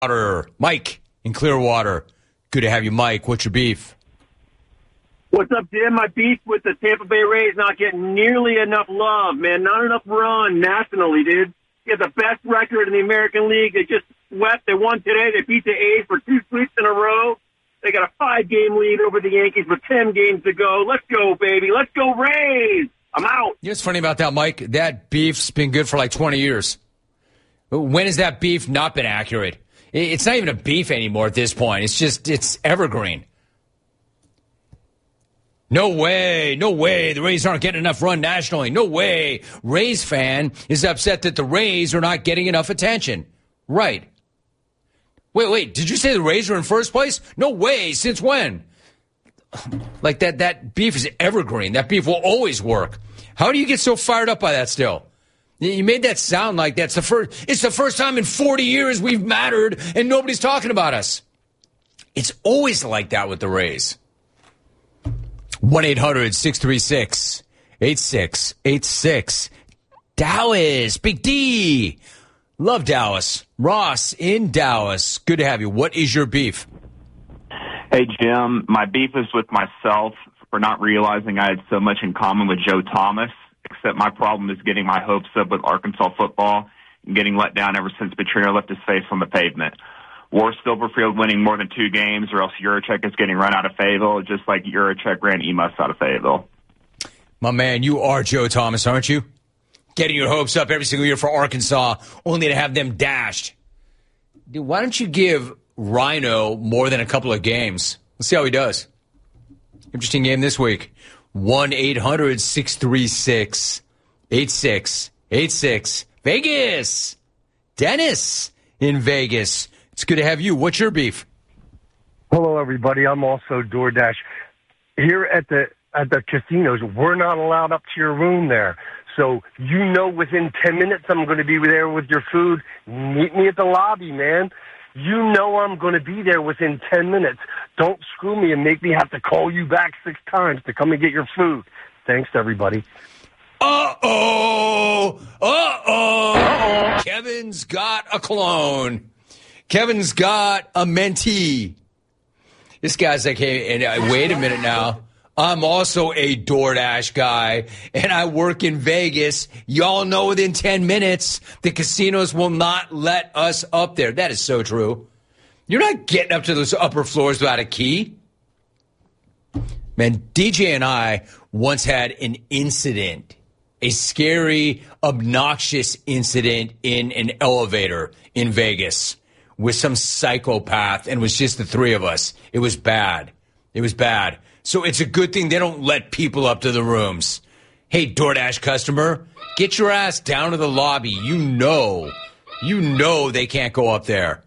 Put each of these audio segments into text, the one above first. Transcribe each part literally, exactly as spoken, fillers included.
Clearwater. Mike in Clearwater. Good to have you, Mike. What's your beef? What's up, Jim? My beef with the Tampa Bay Rays not getting nearly enough love, man. Not enough run nationally, dude. They have the best record in the American League. They just swept. They won today. They beat the A's for two sweeps in a row. They got a five-game lead over the Yankees with ten games to go. Let's go, baby. Let's go, Rays. I'm out. You know what's funny about that, Mike? That beef's been good for like twenty years. When has that beef not been accurate? It's not even a beef anymore at this point. It's just, it's evergreen. No way, no way, the Rays aren't getting enough run nationally. No way, Rays fan is upset that the Rays are not getting enough attention. Right. Wait, wait, did you say the Rays are in first place? No way, since when? Like that, that beef is evergreen. That beef will always work. How do you get so fired up by that still? You made that sound like that's the first, it's the first time in forty years we've mattered and nobody's talking about us. It's always like that with the Rays. one eight hundred six three six eight six eight six. Dallas, Big D. Love Dallas. Ross in Dallas. Good to have you. What is your beef? Hey, Jim. My beef is with myself for not realizing I had so much in common with Joe Thomas, except my problem is getting my hopes up with Arkansas football and getting let down ever since Petrino left his face on the pavement. War Silverfield winning more than two games, or else Juracek is getting run out of Fayetteville, just like Juracek ran Emus out of Fayetteville. My man, you are Joe Thomas, aren't you? Getting your hopes up every single year for Arkansas, only to have them dashed. Dude, why don't you give Rhino more than a couple of games? Let's see how he does. Interesting game this week. one eight hundred six three six eight six eight six. Vegas. Dennis in Vegas. It's good to have you. What's your beef? Hello, everybody. I'm also DoorDash. Here at the at the casinos, we're not allowed up to your room there. So you know within ten minutes I'm going to be there with your food. Meet me at the lobby, man. You know I'm going to be there within ten minutes. Don't screw me and make me have to call you back six times to come and get your food. Thanks, everybody. Uh-oh. Uh-oh. Uh-oh. Kevin's got a clone. Kevin's got a mentee. This guy's like, hey, and uh, wait a minute now. I'm also a DoorDash guy, and I work in Vegas. Y'all know within ten minutes, the casinos will not let us up there. That is so true. You're not getting up to those upper floors without a key. Man, D J and I once had an incident, a scary, obnoxious incident in an elevator in Vegas with some psychopath, and it was just the three of us. It was bad. It was bad. So it's a good thing they don't let people up to the rooms. Hey, DoorDash customer, get your ass down to the lobby. You know, you know they can't go up there.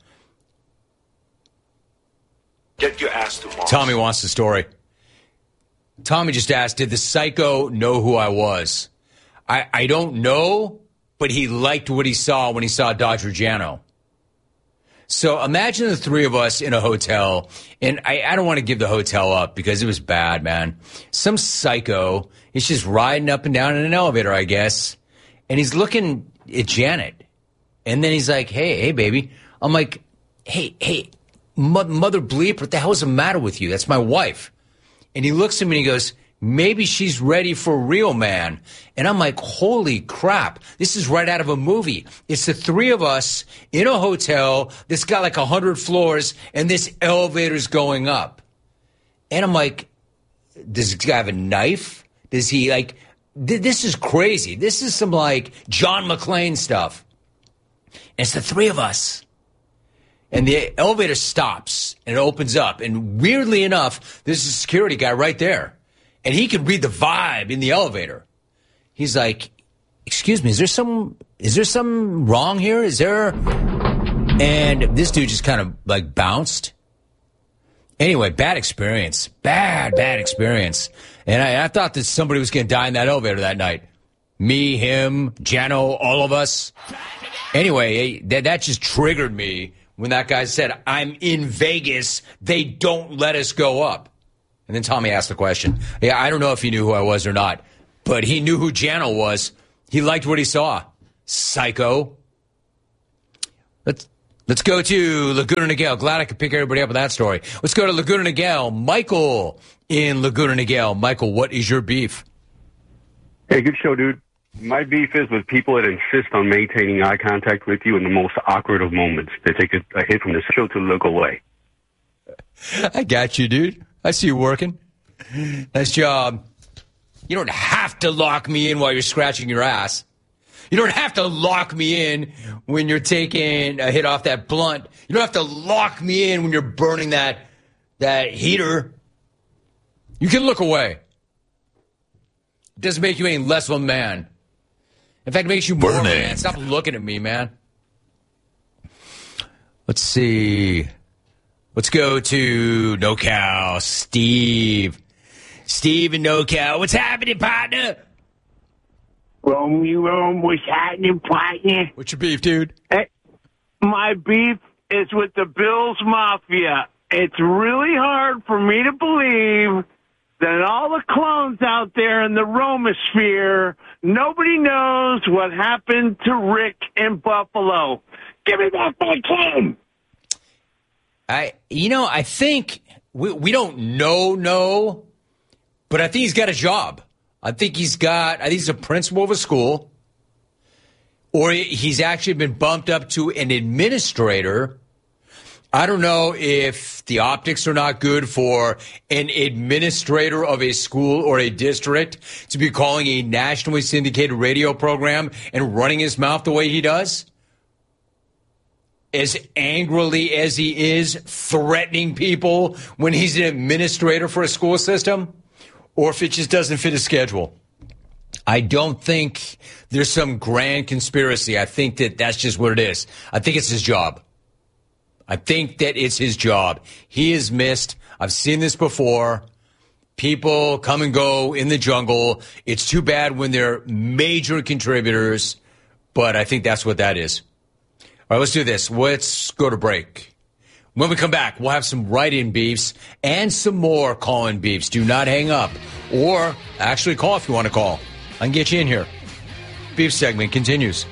Get your ass to Mars. Tommy wants the story. Tommy just asked, did the psycho know who I was? I, I don't know, but he liked what he saw when he saw Dodger Jano. So imagine the three of us in a hotel, and I, I don't want to give the hotel up because it was bad, man. Some psycho is just riding up and down in an elevator, I guess, and he's looking at Janet. And then he's like, hey, hey, baby. I'm like, hey, hey, mo- mother bleep, what the hell is the matter with you? That's my wife. And he looks at me and he goes, maybe she's ready for a real man. And I'm like, holy crap. This is right out of a movie. It's the three of us in a hotel that's got like one hundred floors, and this elevator's going up. And I'm like, does this guy have a knife? Does he like, th- this is crazy. This is some like John McClane stuff. And it's the three of us. And the elevator stops and it opens up. And weirdly enough, there's a security guy right there. And he could read the vibe in the elevator. He's like, excuse me, is there some, is there something wrong here? Is there? And this dude just kind of like bounced. Anyway, bad experience. Bad, bad experience. And I, I thought that somebody was going to die in that elevator that night. Me, him, Jano, all of us. Anyway, that, that just triggered me when that guy said, I'm in Vegas. They don't let us go up. And then Tommy asked the question. Yeah, I don't know if he knew who I was or not, but he knew who Jano was. He liked what he saw. Psycho. Let's Let's go to Laguna Niguel. Glad I could pick everybody up with that story. Let's go to Laguna Niguel. Michael in Laguna Niguel. Michael, what is your beef? Hey, good show, dude. My beef is with people that insist on maintaining eye contact with you in the most awkward of moments. They take a, a hit from the show to look away. I got you, dude. I see you working. Nice job. You don't have to lock me in while you're scratching your ass. You don't have to lock me in when you're taking a hit off that blunt. You don't have to lock me in when you're burning that that heater. You can look away. It doesn't make you any less of a man. In fact, it makes you more of a man. Stop looking at me, man. Let's see. Let's go to NoCal. Steve. Steve in NoCal. What's happening, partner? Rome, Rome, what's happening, partner? What's your beef, dude? Hey, my beef is with the Bills Mafia. It's really hard for me to believe that all the clones out there in the Romosphere, nobody knows what happened to Rick in Buffalo. Give me that big team. I, you know, I think we, we don't know, no, but I think he's got a job. I think he's got, I think he's a principal of a school, or he's actually been bumped up to an administrator. I don't know if the optics are not good for an administrator of a school or a district to be calling a nationally syndicated radio program and running his mouth the way he does. As angrily as he is threatening people when he's an administrator for a school system, or if it just doesn't fit his schedule. I don't think there's some grand conspiracy. I think that that's just what it is. I think it's his job. I think that it's his job. He is missed. I've seen this before. People come and go in the jungle. It's too bad when they're major contributors, but I think that's what that is. All right, let's do this. Let's go to break. When we come back, we'll have some write-in beefs and some more call-in beefs. Do not hang up. Or actually call if you want to call. I can get you in here. Beef segment continues.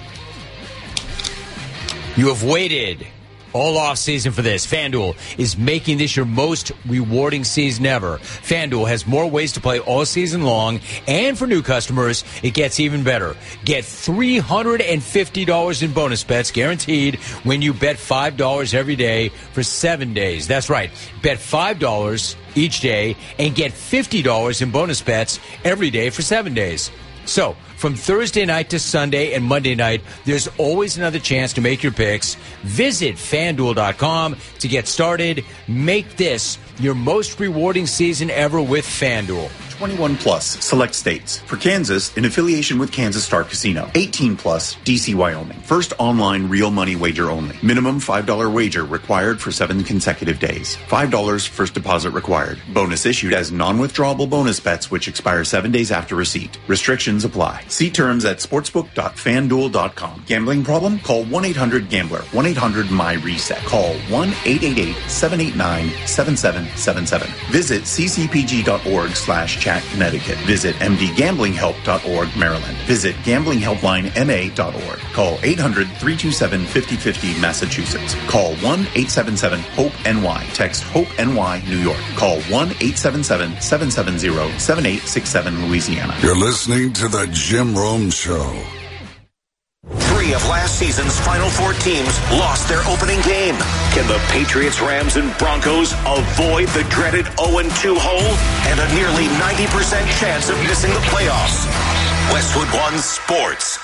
You have waited all off season for this. FanDuel is making this your most rewarding season ever. FanDuel has more ways to play all season long, and for new customers, it gets even better. Get three hundred fifty dollars in bonus bets guaranteed when you bet five dollars every day for seven days. That's right. Bet five dollars each day and get fifty dollars in bonus bets every day for seven days. So, from Thursday night to Sunday and Monday night, there's always another chance to make your picks. Visit FanDuel dot com to get started. Make this your most rewarding season ever with FanDuel. twenty-one plus, select states. For Kansas, in affiliation with Kansas Star Casino. eighteen plus, D C, Wyoming. First online real money wager only. Minimum five dollars wager required for seven consecutive days. five dollars first deposit required. Bonus issued as non-withdrawable bonus bets which expire seven days after receipt. Restrictions apply. See terms at sportsbook dot fan duel dot com. Gambling problem? Call one eight hundred gambler. one eight hundred my reset. Call one eight eight eight, seven eight nine, seven seven seven seven. Visit c c p g dot org slash chat Connecticut. Visit m d gambling help dot org Maryland. Visit gambling helpline m a dot org. Call eight hundred, three two seven, five oh five oh Massachusetts. Call one eight seven seven, hope N Y. Text HOPE-NY New York. Call one eight seven seven, seven seven zero, seven eight six seven Louisiana. You're listening to the Jim Rome Show. Three of last season's Final Four teams lost their opening game. Can the Patriots, Rams, and Broncos avoid the dreaded oh and two hole and a nearly ninety percent chance of missing the playoffs? Westwood One Sports.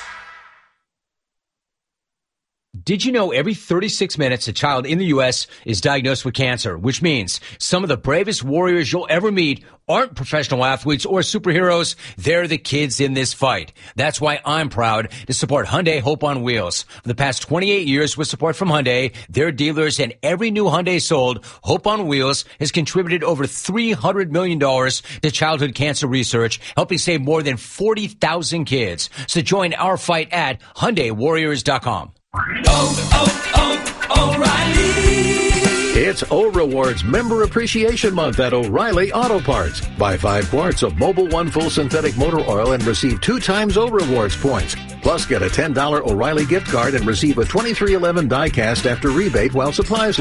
Did you know every thirty-six minutes a child in the U S is diagnosed with cancer, which means some of the bravest warriors you'll ever meet aren't professional athletes or superheroes. They're the kids in this fight. That's why I'm proud to support Hyundai Hope on Wheels. For the past twenty-eight years with support from Hyundai, their dealers, and every new Hyundai sold, Hope on Wheels has contributed over three hundred million dollars to childhood cancer research, helping save more than forty thousand kids. So join our fight at Hyundai Warriors dot com. Oh, oh, oh, O'Reilly. It's It's O Rewards Member Appreciation Month at O'Reilly Auto Parts. Buy five quarts of Mobil One Full Synthetic Motor Oil and receive two times O Rewards points. Plus, get a ten dollars O'Reilly gift card and receive a twenty-three eleven die cast after rebate while supplies